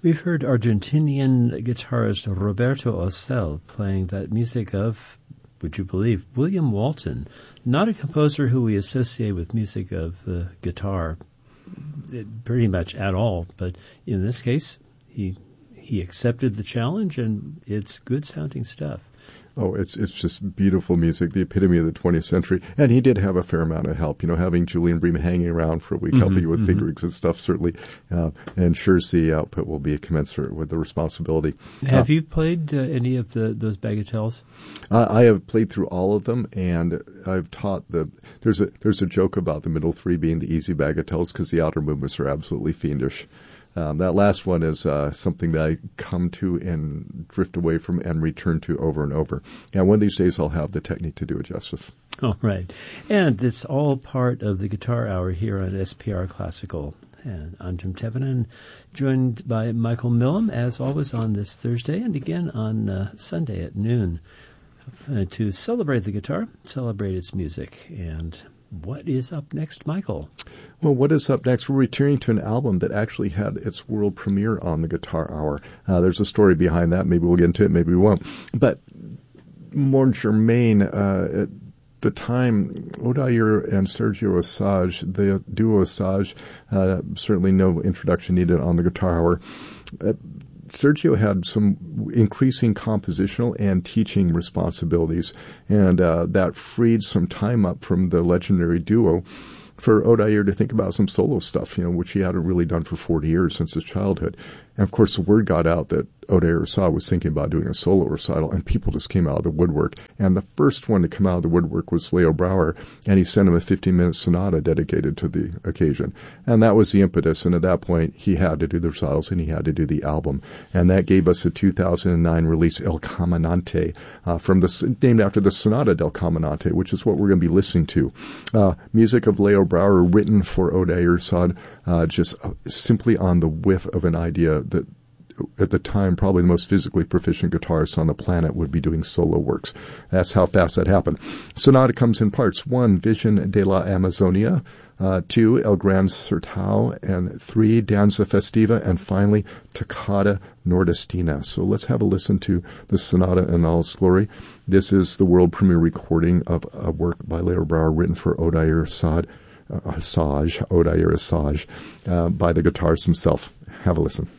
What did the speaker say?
We've heard Argentinian guitarist Roberto Osel playing that music of, would you believe, William Walton, not a composer who we associate with music of the guitar pretty much at all, but in this case, he accepted the challenge, and it's good-sounding stuff. Oh, it's just beautiful music, the epitome of the 20th century. And he did have a fair amount of help. Having Julian Bream hanging around for a week, helping you with fingerings and stuff certainly ensures the output will be commensurate with the responsibility. Have you played any of those bagatelles? I have played through all of them, and I've taught there's a joke about the middle three being the easy bagatelles because the outer movements are absolutely fiendish. That last one is something that I come to and drift away from and return to over and over. And one of these days I'll have the technique to do it justice. Oh, right. And it's all part of the Guitar Hour here on SPR Classical. And I'm Jim Tevenin, joined by Michael Millam, as always, on this Thursday and again on Sunday at noon to celebrate the guitar, celebrate its music. And what is up next, Michael? Well, what is up next? We're returning to an album that actually had its world premiere on the Guitar Hour. There's a story behind that. Maybe we'll get into it, maybe we won't. But more germane, at the time, Odair and Sergio Assange, the duo Assange, certainly no introduction needed on the Guitar Hour. Sergio had some increasing compositional and teaching responsibilities, and that freed some time up from the legendary duo for Odair to think about some solo stuff, which he hadn't really done for 40 years since his childhood. And, of course, the word got out that Odair Assad was thinking about doing a solo recital, and people just came out of the woodwork. And the first one to come out of the woodwork was Leo Brouwer, and he sent him a 15-minute sonata dedicated to the occasion. And that was the impetus, and at that point, he had to do the recitals, and he had to do the album. And that gave us a 2009 release, El Caminante, named after the Sonata del Caminante, which is what we're going to be listening to. Music of Leo Brouwer, written for Odair Assad, just simply on the whiff of an idea that at the time probably the most physically proficient guitarist on the planet would be doing solo works. That's how fast that happened. Sonata comes in parts. 1, Vision de la Amazonia. 2, El Gran Sertão. And 3, Danza Festiva. And finally, Toccata Nordestina. So let's have a listen to the Sonata in all its glory. This is the world premiere recording of a work by Leo Brouwer written for Odair Assad, Odair Assad, by the guitarist himself. Have a listen.